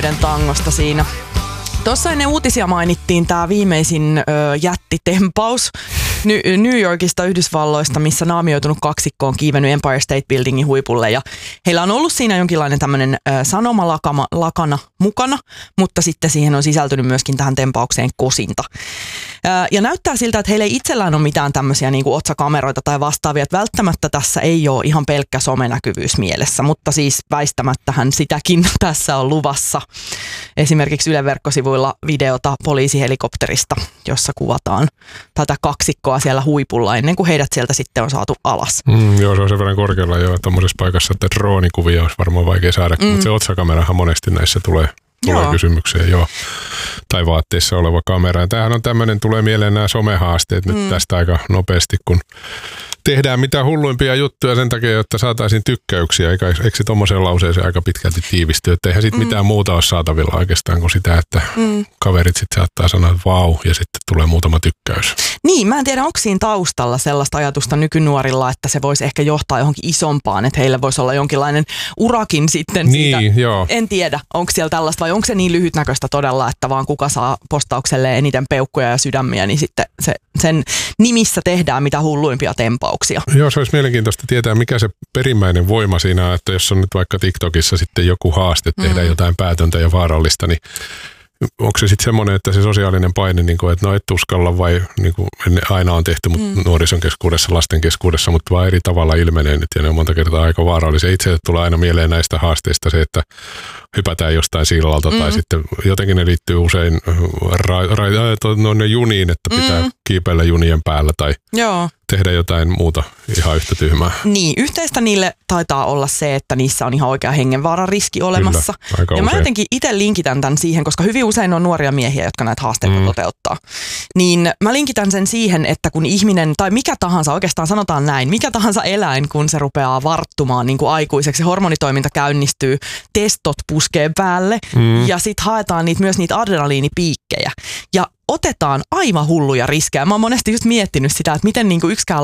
tangosta siinä. Tuossa ennen uutisia mainittiin tämä viimeisin jättitempaus New Yorkista, Yhdysvalloista, missä naamioitunut kaksikko on kiivennyt Empire State Buildingin huipulle. Ja heillä on ollut siinä jonkinlainen tämmöinen sanomalakana mukana, mutta sitten siihen on sisältynyt myöskin tähän tempaukseen kosinta. Ja näyttää siltä, että heillä ei itsellään ole mitään tämmöisiä niin kuin otsakameroita tai vastaavia. Että välttämättä tässä ei ole ihan pelkkä somenäkyvyys mielessä, mutta siis väistämättähän sitäkin tässä on luvassa. Esimerkiksi Ylen verkkosivuilla videota poliisihelikopterista, jossa kuvataan tätä kaksikkoa siellä huipulla ennen kuin heidät sieltä sitten on saatu alas. Joo, se on sen verran korkealla jo tuommoisessa paikassa, että droonikuvia olisi varmaan vaikea saada, mutta se otsakamerahan monesti näissä tulee kysymykseen, joo. Tai vaatteissa oleva kamera. Tämähän on tämmöinen, tulee mieleen nämä somehaasteet nyt tästä aika nopeasti, kun tehdään mitä hulluimpia juttuja sen takia, jotta saataisiin tykkäyksiä. Eikö se tuommoiseen lauseeseen aika pitkälti tiivistyy, että eihän sitten mitään muuta ole saatavilla oikeastaan kuin sitä, että kaverit sitten saattaa sanoa, että vau, ja sitten tulee muutama tykkäys. Niin, mä en tiedä, onko siinä taustalla sellaista ajatusta nykynuorilla, että se voisi ehkä johtaa johonkin isompaan, että heillä voisi olla jonkinlainen urakin sitten siitä. Niin, joo. En tiedä, onko siellä tällaista vai onko se niin lyhytnäköistä todella, että vaan kuka saa postaukselle eniten peukkuja ja sydämiä, niin sitten sen nimissä tehdään mitä hulluimpia tempauksia. Joo, se olisi mielenkiintoista tietää, mikä se perimmäinen voima siinä on, että jos on nyt vaikka TikTokissa sitten joku haaste tehdä jotain päätöntä ja vaarallista, niin onko se sitten semmoinen, että se sosiaalinen paine, niin kuin, että no et uskalla vai niin kuin aina on tehty mutta nuorison keskuudessa, lasten keskuudessa, mutta vaan eri tavalla ilmenee nyt ja ne on monta kertaa aika vaarallisia. Itse tulee aina mieleen näistä haasteista se, että hypätään jostain sillalta tai sitten jotenkin ne liittyy usein juniin, että pitää kiipeillä junien päällä tai tehdä jotain muuta ihan yhtä tyhmää. Niin, yhteistä niille taitaa olla se, että niissä on ihan oikea hengenvaaran riski olemassa. Kyllä, ja mä jotenkin itse linkitän tämän siihen, koska hyvin usein on nuoria miehiä, jotka näitä haasteita toteuttaa. Niin mä linkitän sen siihen, että kun ihminen, tai mikä tahansa, oikeastaan sanotaan näin, mikä tahansa eläin, kun se rupeaa varttumaan niin kuin aikuiseksi, hormonitoiminta käynnistyy, testot puskee päälle ja sitten haetaan myös niitä adrenaliinipiikkejä. Ja otetaan aivan hulluja riskejä. Mä oon monesti just miettinyt sitä, että miten niin kuin yksikään